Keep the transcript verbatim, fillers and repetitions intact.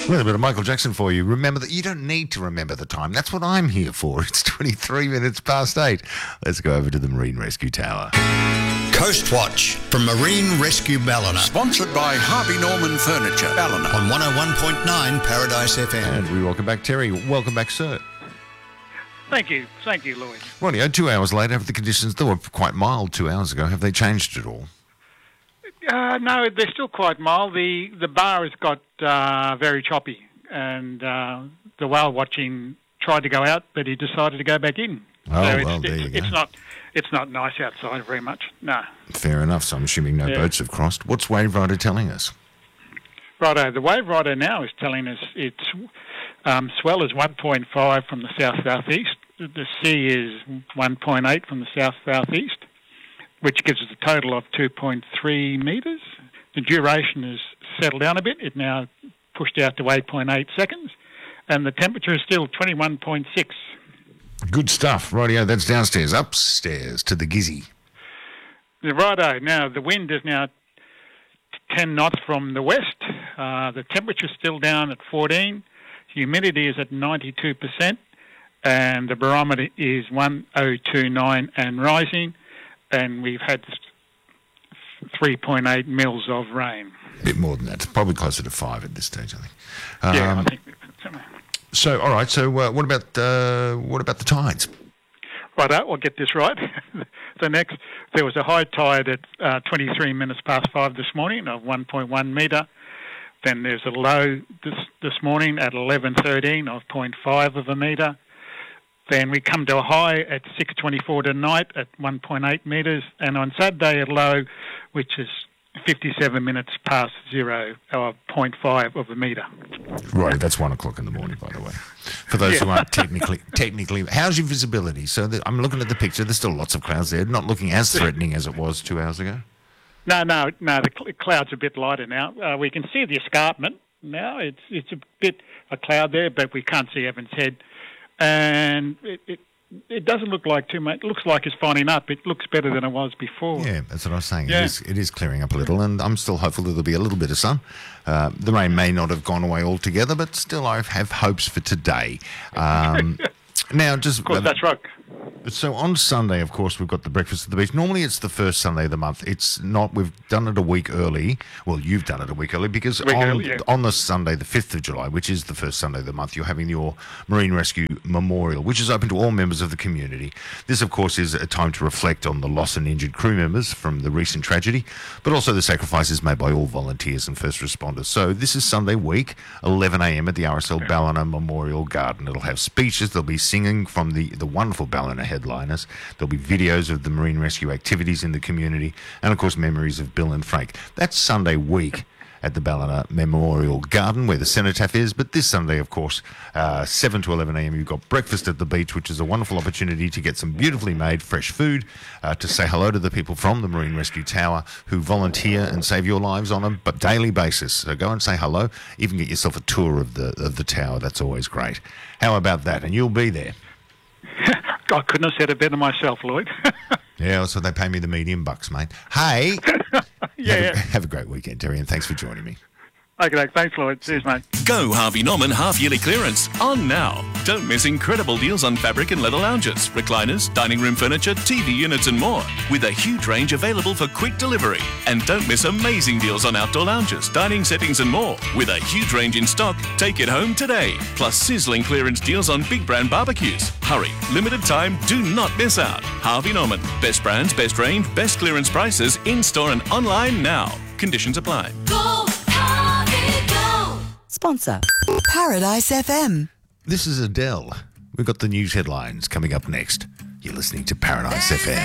A little bit of Michael Jackson for you. Remember that you don't need to remember the time. That's what I'm here for. It's twenty-three minutes past eight. Let's go over to the Marine Rescue Tower. Coast Watch from Marine Rescue Ballina. Sponsored by Harvey Norman Furniture, Ballina. On one oh one point nine Paradise F M. And we welcome back Terry. Welcome back, sir. Thank you. Thank you, Lloyd. Rightio, two hours later, have the conditions, they were quite mild two hours ago. Have they changed at all? Uh, no, they're still quite mild. The the bar has got uh, very choppy, and uh, the whale watching tried to go out, but he decided to go back in. Oh, so it's, well, there you it's, go. it's not it's not nice outside very much. No. Fair enough. So I'm assuming no Yeah. boats have crossed. What's Wave Rider telling us? Righto, the wave rider now is telling us its um, swell is one point five from the south-southeast. The sea is one point eight from the south-southeast, which gives us a total of two point three metres. The duration has settled down a bit. It now pushed out to eight point eight seconds, and the temperature is still twenty-one point six. Good stuff. Rightio, that's downstairs. Upstairs to the Gizzy. Righto, now the wind is now ten knots from the west. Uh, the temperature is still down at fourteen. Humidity is at ninety-two percent. And the barometer is one oh two nine and rising. And we've had three point eight mils of rain. A bit more than that. It's probably closer to five at this stage, I think. Um, Yeah, I think. So, all right. So, uh, what about uh, what about the tides? Right, I'll get this right. The next, there was a high tide at uh, twenty-three minutes past five this morning of one point one metre. Then there's a low this this morning at eleven thirteen of zero point five of a metre. Then we come to a high at six twenty-four tonight at one point eight metres. And on Saturday a low, which is fifty-seven minutes past zero, or zero point five of a metre. Right, that's one o'clock in the morning, by the way. For those who aren't technically, technically, how's your visibility? So the, I'm looking at the picture. There's still lots of clouds there. Not looking as threatening as it was two hours ago. No, no, no. The cl- cloud's a bit lighter now. Uh, we can see the escarpment now. It's it's a bit a cloud there, but we can't see Evans Head, and it it, it doesn't look like too much. It looks like it's finding up. It looks better than it was before. Yeah, that's what I was saying. Yeah. It is, it is clearing up a little, and I'm still hopeful that there'll be a little bit of sun. Uh, the rain may not have gone away altogether, but still I have hopes for today. Um, now, just Of course, that's right. So on Sunday, of course, we've got the Breakfast at the Beach. Normally it's the first Sunday of the month. It's not. We've done it a week early. Well, you've done it a week early because week on, early, yeah. on the Sunday, the fifth of July, which is the first Sunday of the month, you're having your Marine Rescue Memorial, which is open to all members of the community. This, of course, is a time to reflect on the lost and injured crew members from the recent tragedy, but also the sacrifices made by all volunteers and first responders. So this is Sunday week, eleven a.m. at the R S L Ballina Memorial Garden. It'll have speeches. There'll be singing from the, the wonderful Ballina headliners. There'll be videos of the marine rescue activities in the community and, of course, memories of Bill and Frank. That's Sunday week at the Ballina Memorial Garden where the cenotaph is. But this Sunday, of course, uh, seven to eleven a.m, you've got Breakfast at the Beach, which is a wonderful opportunity to get some beautifully made fresh food, uh, to say hello to the people from the Marine Rescue Tower who volunteer and save your lives on a daily basis. So go and say hello. Even get yourself a tour of the of the tower. That's always great. How about that? And you'll be there. I couldn't have said it better myself, Lloyd. Yeah, so they pay me the medium bucks, mate. Hey, yeah, have, yeah. A, have a great weekend, Terry, and thanks for joining me. Okay, thanks, Lloyd. Cheers, mate. Go Harvey Norman half-yearly clearance on now. Don't miss incredible deals on fabric and leather lounges, recliners, dining room furniture, T V units and more, with a huge range available for quick delivery. And don't miss amazing deals on outdoor lounges, dining settings and more, with a huge range in stock. Take it home today. Plus sizzling clearance deals on big brand barbecues. Hurry, limited time, do not miss out. Harvey Norman, best brands, best range, best clearance prices, in-store and online now. Conditions apply. Go, Harvey, go! Sponsor Paradise F M. This is Adele. We've got the news headlines coming up next. You're listening to Paradise F M.